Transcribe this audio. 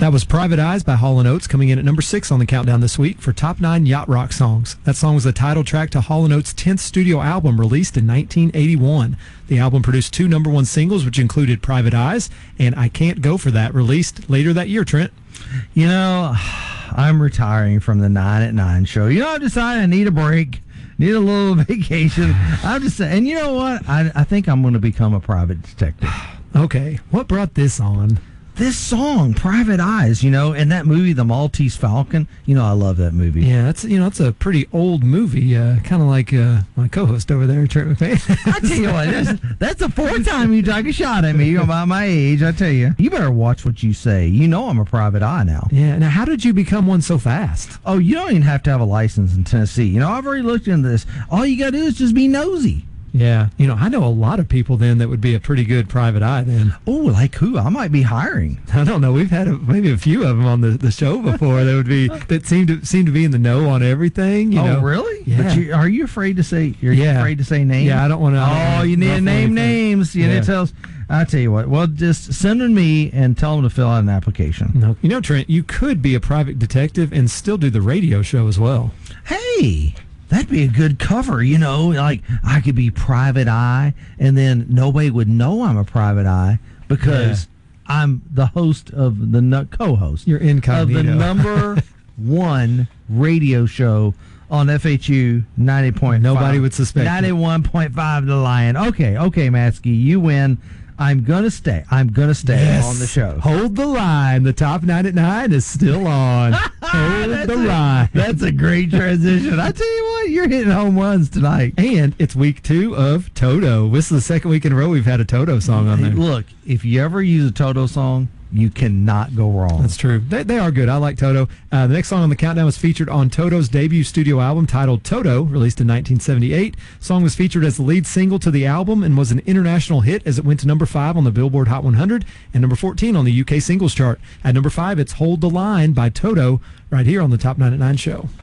That was Private Eyes by Hall & Oates, coming in at number 6 on the countdown this week for Top 9 Yacht Rock songs. That song was the title track to Hall & Oates' 10th studio album, released in 1981. The album produced 2 number 1 singles, which included Private Eyes and I Can't Go For That, released later that year, Trent. You know, I'm retiring from the 9 at 9 show. You know, I've decided I need a break. Need a little vacation. I'm just saying, and you know what? I think I'm going to become a private detective. Okay, what brought this on? This song, Private Eyes, you know, and that movie, The Maltese Falcon. You know, I love that movie. Yeah, it's a pretty old movie, kind of like my co-host over there, Trent McMahon. I tell you what, that's the 4th time you take a shot at me about my age. I tell you, you better watch what you say. You know, I'm a private eye now. Yeah. Now, how did you become one so fast? Oh, you don't even have to have a license in Tennessee. You know, I've already looked into this. All you got to do is just be nosy. Yeah. You know, I know a lot of people then that would be a pretty good private eye then. Oh, like who? I might be hiring. I don't know. We've had maybe a few of them on the show before that seem to be in the know on everything. You know? Really? Yeah. But are you afraid to say? You afraid to say names? Yeah, I don't want to. Oh, you need to name names. You need to tell us. I tell you what. Well, just send them to me and tell them to fill out an application. No, you know, Trent, you could be a private detective and still do the radio show as well. Hey. That'd be a good cover, you know, like I could be Private Eye, and then nobody would know I'm a private eye because I'm the host of the co-host. You're incognito. Of the number 1 radio show on FHU 90.5. Nobody would suspect 91.5 The Lion. Okay, Matsky, you win. I'm gonna stay on the show. Hold the line. The Top 9 at 9 is still on. Hold the line. That's a great transition. I tell you what, you're hitting home runs tonight. And it's week 2 of Toto. This is the second week in a row we've had a Toto song on there. Look, if you ever use a Toto song, you cannot go wrong. That's true. They are good. I like Toto. The next song on the countdown was featured on Toto's debut studio album titled Toto, released in 1978. The song was featured as the lead single to the album and was an international hit as it went to number 5 on the Billboard Hot 100 and number 14 on the UK singles chart. At number 5, it's Hold the Line by Toto, right here on the Top 9 at 9 show.